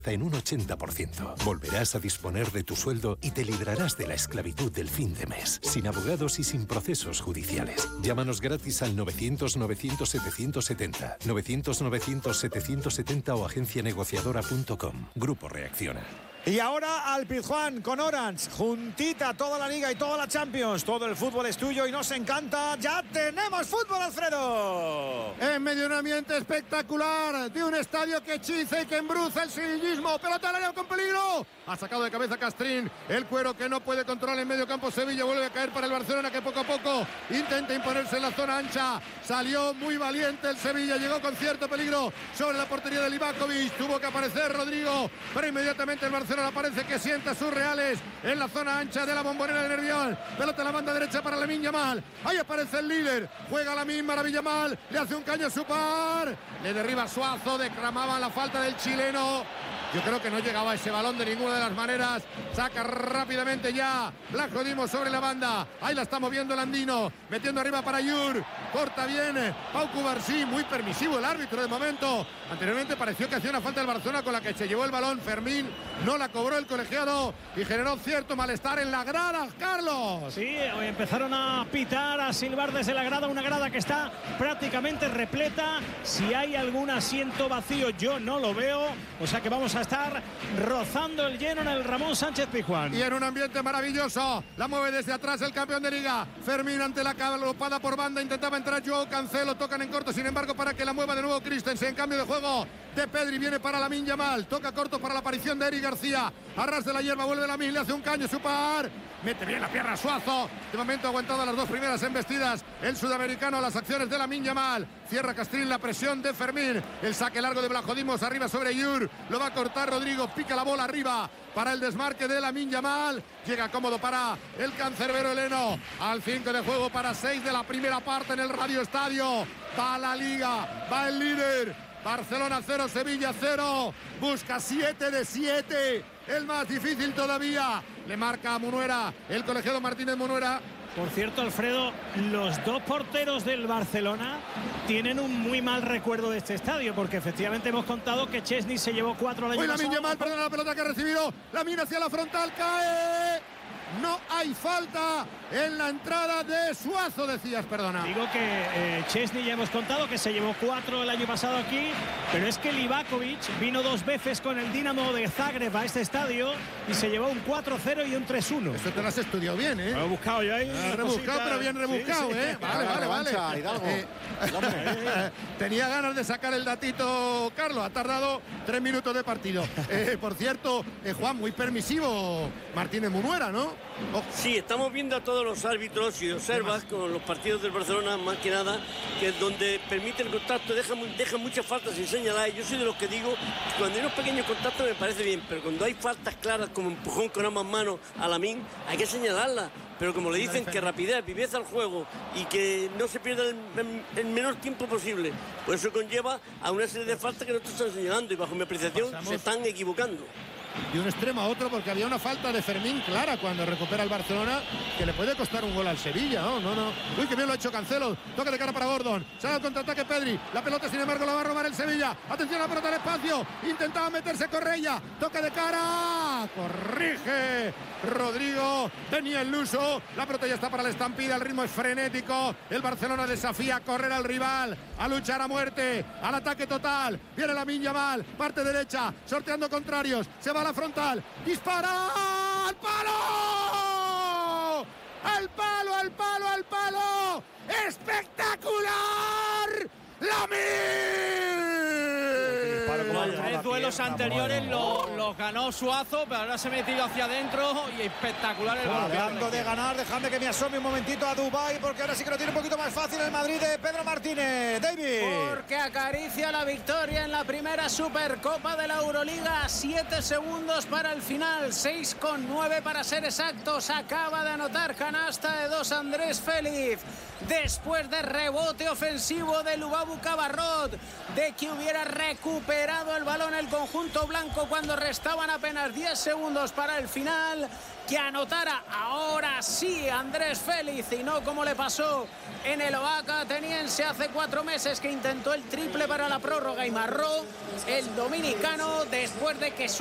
en un 80%. Volverás a disponer de tu sueldo y te librarás de la esclavitud del fin de mes, sin abogados y sin procesos judiciales. Llámanos gratis al 900-900-770, 900-900-770 o agencianegociadora.com. Grupo Reacciona. Y ahora al Pizjuán con Orange, juntita toda la Liga y toda la Champions. Todo el fútbol es tuyo y nos encanta. ¡Ya tenemos fútbol, Alfredo! En medio de un ambiente espectacular, de un estadio que hechiza y que embruza el sevillismo. Pelota al área con peligro. Ha sacado de cabeza Castrín. El Cuero que no puede controlar en medio campo. Sevilla vuelve a caer para el Barcelona, que poco a poco intenta imponerse en la zona ancha. Salió muy valiente el Sevilla. Llegó con cierto peligro sobre la portería de Livakovic. Tuvo que aparecer Rodrigo, pero inmediatamente el Barcelona parece que sienta sus reales en la zona ancha de la Bombonera de Nervión. Pelota en la banda derecha para Lamine Yamal. Ahí aparece el líder. Juega Lamine, maravilla Yamal. Le hace un caño a su par. Le derriba Suazo. Declamaba la falta del chileno. Yo creo que no llegaba ese balón de ninguna de las maneras. Saca rápidamente ya Blanco Dimos sobre la banda. Ahí la está moviendo el andino. Metiendo arriba para Yur. Corta bien Pau Cubarsí. Muy permisivo el árbitro de momento. Anteriormente pareció que hacía una falta del Barcelona con la que se llevó el balón Fermín. No la cobró el colegiado y generó cierto malestar en la grada, Carlos. Sí, empezaron a pitar, a silbar desde la grada. Una grada que está prácticamente repleta. Si hay algún asiento vacío, yo no lo veo. O sea que vamos a estar rozando el lleno en el Ramón Sánchez Pizjuán. Y en un ambiente maravilloso. La mueve desde atrás el campeón de Liga. Fermín ante la galopada por banda. Intentaba entrar Joao Cancelo. Tocan en corto, sin embargo, para que la mueva de nuevo Christensen. En cambio de juego de Pedri viene para Lamine Yamal. Toca corto para la aparición de Eric García. Arras de la hierba, vuelve Lamine, le hace un caño, su par. Mete bien la pierna Suazo. De momento ha aguantado las dos primeras embestidas el sudamericano a las acciones de Lamine Yamal. Cierra Castrín la presión de Fermín. El saque largo de Blajodimos arriba sobre Yur. Lo va a cortar Rodrigo. Pica la bola arriba para el desmarque de Lamine Yamal. Llega cómodo para el cancerbero heleno. Al 5 de juego para 6 de la primera parte en el Radio Estadio. Va la Liga, va el líder. Barcelona 0, Sevilla 0. Busca 7 de 7. El más difícil todavía. Le marca a Munuera, el colegiado Martínez Munuera. Por cierto, Alfredo, los dos porteros del Barcelona tienen un muy mal recuerdo de este estadio, porque efectivamente hemos contado que Chesney se llevó 4 al año pasado. Lamine Yamal, perdona la pelota que ha recibido. Lamine hacia la frontal, cae. No hay falta en la entrada de Suazo, decías, perdona. Digo que Chesney ya hemos contado que se llevó 4 el año pasado aquí, pero es que Livakovic vino 2 veces con el Dinamo de Zagreb a este estadio y se llevó un 4-0 y un 3-1. Esto te lo has estudiado bien, ¿eh? Lo he buscado yo ahí. Rebuscado, pero bien rebuscado, sí, sí. ¿Eh? Vale. Tenía ganas de sacar el datito, Carlos. Ha tardado 3 minutos de partido. Por cierto, Juan, muy permisivo Martínez Munuera, ¿no? Sí, estamos viendo a todos los árbitros y observas con los partidos del Barcelona, más que nada, que donde permite el contacto, deja muchas faltas sin señalar. Yo soy de los que digo que cuando hay unos pequeños contactos me parece bien, pero cuando hay faltas claras como empujón con ambas manos a Lamine, hay que señalarlas. Pero como le dicen que rapidez, viveza al juego y que no se pierda el menor tiempo posible, pues eso conlleva a una serie de faltas que no te están señalando y bajo mi apreciación se están equivocando. De un extremo a otro, porque había una falta de Fermín clara cuando recupera el Barcelona que le puede costar un gol al Sevilla. No. Uy, qué bien lo ha hecho Cancelo. Toque de cara para Gordon. Sale al contraataque Pedri. La pelota, sin embargo, la va a robar el Sevilla. Atención a la pelota al espacio. Intentaba meterse Correia. Toque de cara. Corrige Rodrigo. Tenía el luso. La pelota ya está para la estampida. El ritmo es frenético. El Barcelona desafía a correr al rival, a luchar a muerte, al ataque total. Viene Lamine Yamal. Parte derecha. Sorteando contrarios. Se va a la frontal, dispara al palo, al palo, espectacular, Lamine. Los 3 duelos anteriores los ganó Suazo, pero ahora se ha metido hacia adentro y espectacular el balón. Hablando de ganar, dejadme que me asome un momentito a Dubái, porque ahora sí que lo tiene un poquito más fácil el Madrid de Pedro Martínez. David. Porque acaricia la victoria en la primera Supercopa de la Euroliga. 7 segundos para el final, 6,9 para ser exactos. Acaba de anotar canasta de 2 Andrés Félix. Después de rebote ofensivo de Lubabu Cabarrot, de que hubiera recuperado el balón el conjunto blanco cuando restaban apenas 10 segundos para el final. Que anotara ahora sí Andrés Félix y no como le pasó en el Oaxaca ateniense hace 4 meses, que intentó el triple para la prórroga y marró el dominicano después de que